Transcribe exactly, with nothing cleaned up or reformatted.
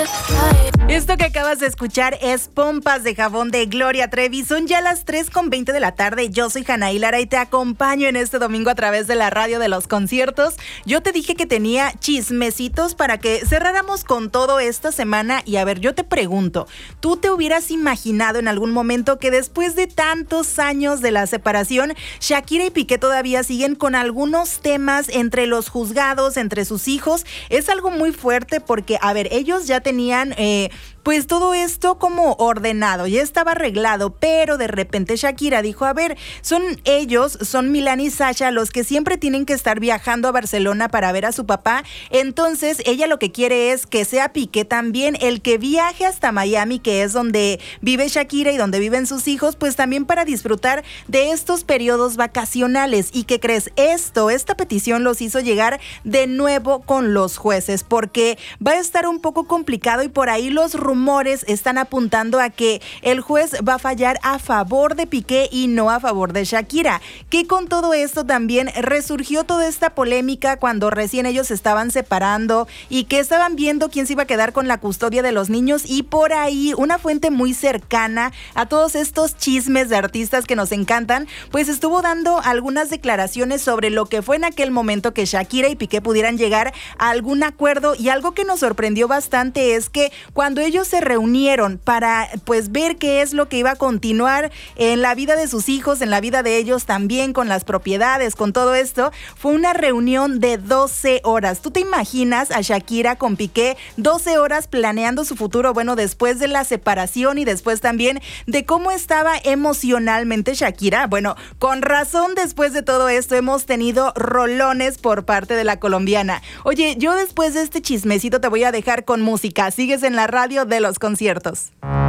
Esto que acabas de escuchar es Pompas de Jabón de Gloria Trevi. Son ya las tres con veinte de la tarde. Yo soy Hanaí Lara y te acompaño en este domingo a través de la radio de los conciertos. Yo te dije que tenía chismecitos para que cerráramos con todo esta semana. Y a ver, yo te pregunto, ¿tú te hubieras imaginado en algún momento que después de tantos años de la separación, Shakira y Piqué todavía siguen con algunos temas entre los juzgados, entre sus hijos? Es algo muy fuerte porque, a ver, ellos ya tenían eh, pues todo esto como ordenado, ya estaba arreglado, pero de repente Shakira dijo, a ver, son ellos, son Milán y Sasha los que siempre tienen que estar viajando a Barcelona para ver a su papá, entonces ella lo que quiere es que sea Piqué también el que viaje hasta Miami, que es donde vive Shakira y donde viven sus hijos, pues también para disfrutar de estos periodos vacacionales. ¿Y qué crees? Esto, esta petición los hizo llegar de nuevo con los jueces, porque va a estar un poco complicado y por ahí los rumores están apuntando a que el juez va a fallar a favor de Piqué y no a favor de Shakira, que con todo esto también resurgió toda esta polémica cuando recién ellos se estaban separando y que estaban viendo quién se iba a quedar con la custodia de los niños, y por ahí una fuente muy cercana a todos estos chismes de artistas que nos encantan, pues estuvo dando algunas declaraciones sobre lo que fue en aquel momento que Shakira y Piqué pudieran llegar a algún acuerdo, y algo que nos sorprendió bastante es que cuando ellos se reunieron para pues ver qué es lo que iba a continuar en la vida de sus hijos, en la vida de ellos también, con las propiedades, con todo esto, fue una reunión de doce horas. ¿Tú te imaginas a Shakira con Piqué doce horas planeando su futuro? Bueno, después de la separación y después también de cómo estaba emocionalmente Shakira. Bueno, con razón, después de todo esto hemos tenido rolones por parte de la colombiana. Oye, yo después de este chismecito te voy a dejar con música. Sigues en la radio de los conciertos.